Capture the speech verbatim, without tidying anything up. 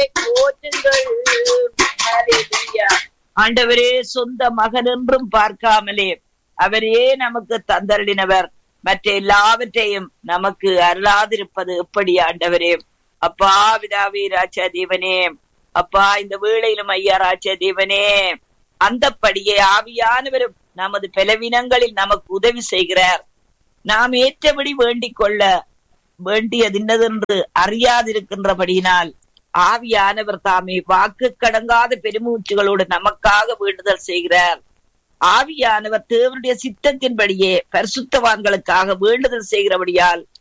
அவரை போற்றுங்கள். ஹல்லேலூயா. ஆண்டவரே சொந்த மகன் என்றும் பார்க்காமலே அவரே நமக்கு தந்தருளினவர். மற்ற எல்லாவற்றையும் நமக்கு அருளாதிருப்பது எப்படி ஆண்டவரே? அப்பா பிதாவே ராஜா தேவனே, அப்பா இந்த வேளையிலும் ஐயா ராஜா தேவனே, அந்தப்படியே ஆவியானவரும் நமது பலவீனங்களில் நமக்கு உதவி செய்கிறார். நாம் ஏற்றபடி வேண்டிக் கொள்ள வேண்டியது இன்னதென்று அறியாதிருக்கின்றபடியினால் ஆவியானவர் தாமே வாக்கு கடங்காத பெருமூச்சுகளோடு நமக்காக வேண்டுதல் செய்கிறார். ஆவியானவர் தேவனுடைய சித்தத்தின்படியே பரிசுத்தவான்களுக்காக வேண்டுதல் செய்கிறபடியால்